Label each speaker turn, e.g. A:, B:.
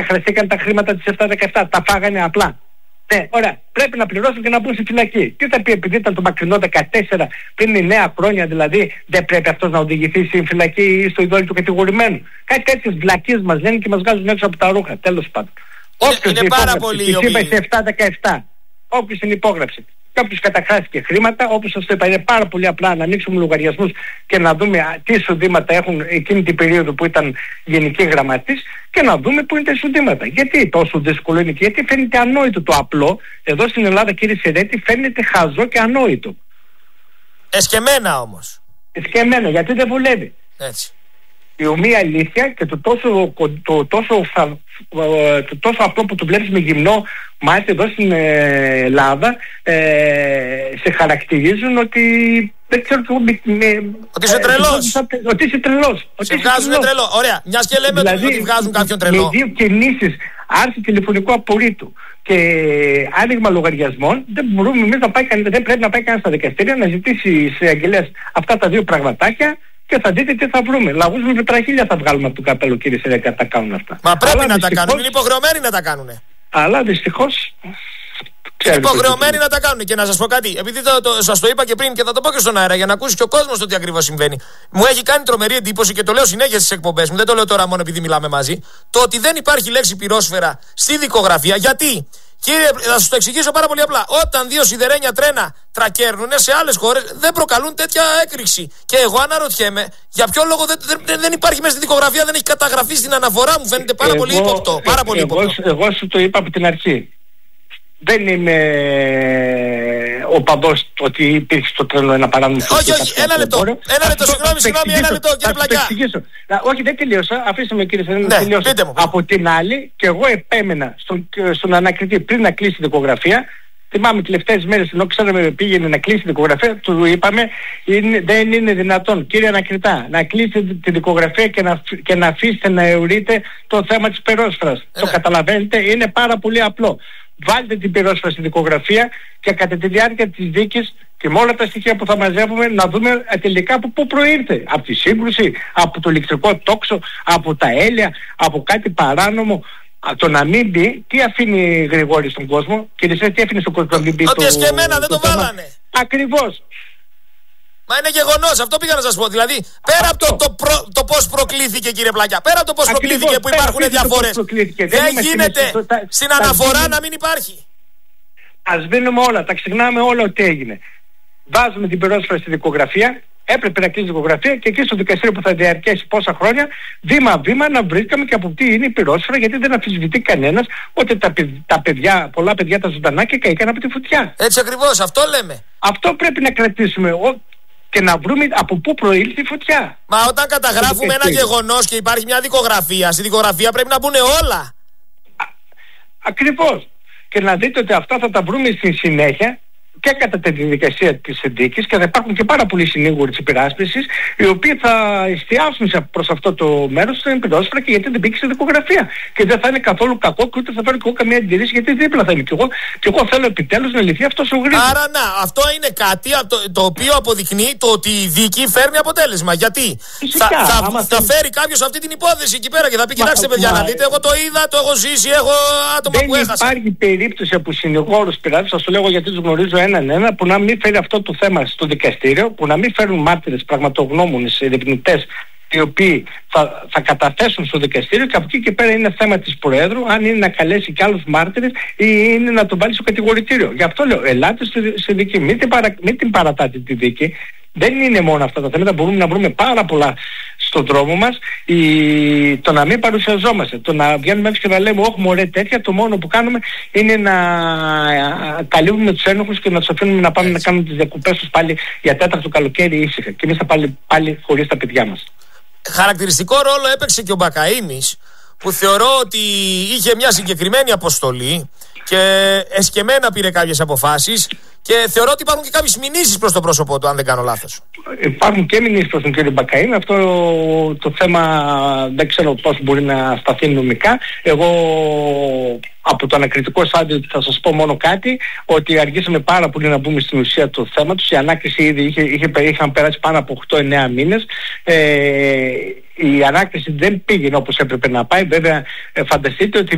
A: καταχραστήκαν τα χρήματα της 7-17, τα φάγανε απλά. Ναι, ωραία, πρέπει να πληρώσουν και να μπουν στη φυλακή. Τι θα πει, επειδή ήταν το μακρινό 14 πριν 9 χρόνια, δηλαδή δεν πρέπει αυτός να οδηγηθεί στη φυλακή ή στο ειδόλιο του κατηγορημένου? Κάτι τέτοιες βλακίες μας λένε και μας βγάζουν έξω από τα ρούχα. Τέλος πάντων.
B: Είναι πάρα πολύ.
A: Τη σύμβαση 7-17, όποιος την υπόγραψε και όποιος καταχράστηκε χρήματα, όπως σας το είπα, είναι πάρα πολύ απλά να ανοίξουμε λογαριασμούς και να δούμε τι εισοδήματα έχουν εκείνη την περίοδο που ήταν γενική γραμματής και να δούμε πού είναι τα εισοδήματα. Γιατί τόσο δύσκολο είναι? Γιατί φαίνεται ανόητο το απλό. Εδώ στην Ελλάδα, κύριε Σερέτη, φαίνεται χαζό και ανόητο.
B: Εσκεμμένα όμως.
A: Εσκεμμένα, γιατί δεν βολεύει.
B: Έτσι.
A: Η ομοία αλήθεια και το τόσο απλό που το βλέπεις με γυμνό μάτι εδώ στην Ελλάδα, σε χαρακτηρίζουν ότι δεν ξέρω και εγώ
B: ότι είσαι τρελός.
A: Ότι είσαι τρελός.
B: Σε βγάζουν τρελό. Ωραία. Μιας και λέμε δηλαδή, ότι βγάζουν κάποιον τρελό.
A: Με δύο κινήσεις, άρση τηλεφωνικού απορρίτου και άνοιγμα λογαριασμών, δεν πρέπει να πάει κανένας στα δικαστήρια να ζητήσει σε αγγελές αυτά τα δύο πραγματάκια. Και θα δείτε τι θα βρούμε. Λαγούς με πετραχίλια θα βγάλουμε από το καπέλο, κύριε Σερέτη, να τα κάνουν αυτά.
B: Μα πρέπει να τα κάνουν. Είναι υποχρεωμένοι να τα κάνουν.
A: Αλλά δυστυχώς.
B: Είναι υποχρεωμένοι να τα κάνουν. Και να σας πω κάτι. Επειδή σας το είπα και πριν και θα το πω και στον αέρα για να ακούσει και ο κόσμος το τι ακριβώς συμβαίνει. Μου έχει κάνει τρομερή εντύπωση και το λέω συνέχεια στις εκπομπές μου. Δεν το λέω τώρα μόνο επειδή μιλάμε μαζί. Το ότι δεν υπάρχει λέξη πυρόσφαιρα στη δικογραφία. Γιατί? Κύριε, θα σας το εξηγήσω πάρα πολύ απλά. Όταν δύο σιδερένια τρένα τρακέρνουν σε άλλες χώρες, δεν προκαλούν τέτοια έκρηξη. Και εγώ αναρωτιέμαι, για ποιο λόγο δεν υπάρχει μέσα στη δικογραφία, δεν έχει καταγραφεί στην αναφορά μου. Φαίνεται πάρα πολύ ύποπτο.
A: Εγώ σου το είπα από την αρχή. Δεν είμαι ο παδός ότι υπήρχε στο τρένο ένα παράνομο.
B: Όχι, ένα λεπτό, συγγνώμη, ένα λεπτό, κύριε Πλακιά.
A: Όχι, δεν τελείωσα. Αφήστε με, κύριε Σερέτη, να τελειώσω. Από την άλλη, και εγώ επέμενα στον ανακριτή πριν να κλείσει η δικογραφία. Θυμάμαι τελευταίες μέρες, ενώ ξέραμε πήγαινε να κλείσει τη δικογραφία, του είπαμε δεν είναι δυνατόν, κύριε ανακριτά, να κλείσετε τη δικογραφία και να αφήσετε να αιωρείτε το θέμα της πυρόσφαιρας. Το καταλαβαίνετε, είναι πάρα πολύ απλό. Βάλτε την πυρόσφαιρα στη δικογραφία και κατά τη διάρκεια της δίκης και με όλα τα στοιχεία που θα μαζεύουμε να δούμε τελικά από πού προήρθε. Από τη σύγκρουση, από το ηλεκτρικό τόξο, από τα έλαια, από κάτι παράνομο. Το να μην μπει, τι αφήνει Γρηγόρη στον κόσμο? Κύριε Σερέτη, τι αφήνει στον κόσμο να μην μπει?
B: Ότι εσκεμμένα δεν το βάλανε.
A: Ακριβώς.
B: Μα είναι γεγονός, αυτό πήγα να σας πω. Δηλαδή, πέρα από το πώς προκλήθηκε, κύριε Πλακιά, πέρα από το πώς προκλήθηκε που υπάρχουν διαφορές, δεν γίνεται στην αναφορά να μην υπάρχει.
A: Ας σβήνουμε όλα, τα ξεχνάμε όλα ότι έγινε. Βάζουμε την πυρόσφαιρα στη δικογραφία, έπρεπε να κλείσει η δικογραφία και εκεί στο δικαστήριο που θα διαρκέσει πόσα χρόνια, βήμα-βήμα να βρήκαμε και από τι είναι η πυρόσφαιρα, γιατί δεν αμφισβητεί κανένας ότι πολλά παιδιά τα ζωντανάκια καήκαν από τη φωτιά.
B: Έτσι ακριβώς, αυτό λέμε.
A: Αυτό πρέπει να κρατήσουμε και να βρούμε από πού προήλθε η φωτιά.
B: Μα όταν καταγράφουμε ένα γεγονός και υπάρχει μια δικογραφία, στη δικογραφία πρέπει να μπουν όλα.
A: Ακριβώς. Και να δείτε ότι αυτά θα τα βρούμε στη συνέχεια και κατά τη διαδικασία της δίκης και θα υπάρχουν και πάρα πολλοί συνήγοροι της υπεράσπισης οι οποίοι θα εστιάσουν προς αυτό το μέρος στην πυρόσφαιρα και γιατί δεν μπήκε στη δικογραφία. Και δεν θα είναι καθόλου κακό και ούτε θα φέρω και εγώ καμία αντιρρήση γιατί δίπλα θα είμαι και εγώ. Και εγώ θέλω επιτέλους να λυθεί αυτός ο γρήγορος.
B: Άρα να, αυτό είναι κάτι το οποίο αποδεικνύει το ότι η δίκη φέρνει αποτέλεσμα. Γιατί θα φέρει κάποιος αυτή την υπόθεση εκεί πέρα και θα πει: κοιτάξτε, παιδιά, να δείτε, εγώ το είδα, το έχω ζήσει, έχω άτομα που έχασα.
A: Δεν υπάρχει περίπτωση από συνηγόρους πειράτες, σας το λέω γιατί τους γνωρίζω έναν που να μην φέρει αυτό το θέμα στο δικαστήριο, που να μην φέρουν μάρτυρες, πραγματογνώμονες, ερευνητές οι οποίοι θα καταθέσουν στο δικαστήριο και από εκεί και πέρα είναι θέμα της Προέδρου αν είναι να καλέσει και άλλους μάρτυρες ή είναι να τον βάλει στο κατηγορητήριο. Γι' αυτό λέω, ελάτε στη δίκη, μην την παρατάτε τη δίκη. Δεν είναι μόνο αυτά τα θέματα, μπορούμε να βρούμε πάρα πολλά στον δρόμο μας. Το να μην παρουσιαζόμαστε, το να βγαίνουμε έξω και να λέμε όχι μωρέ τέτοια, το μόνο που κάνουμε είναι να καλύβουμε τους ένοχους και να τους αφήνουμε να πάμε να κάνουμε τις διακοπές τους πάλι για τέταρτο καλοκαίρι ήσυχα και εμείς θα πάλι χωρίς τα παιδιά μας.
B: Χαρακτηριστικό ρόλο έπαιξε και ο Μπακαΐμης, που θεωρώ ότι είχε μια συγκεκριμένη αποστολή και εσκεμμένα πήρε κάποιες αποφάσεις και θεωρώ ότι υπάρχουν και κάποιες μηνύσεις προς το πρόσωπό του, αν δεν κάνω λάθος.
A: Υπάρχουν και μηνύσεις προς τον κύριο Μπακαΐμη. Αυτό το θέμα δεν ξέρω πώς μπορεί να σταθεί νομικά. Εγώ από το ανακριτικό στάδιο θα σας πω μόνο κάτι, ότι αργήσαμε πάρα πολύ να μπούμε στην ουσία του θέματος. Η ανάκριση ήδη είχαν περάσει πάνω από 8-9 μήνες. Η ανάκριση δεν πήγαινε όπως έπρεπε να πάει. Βέβαια φανταστείτε ότι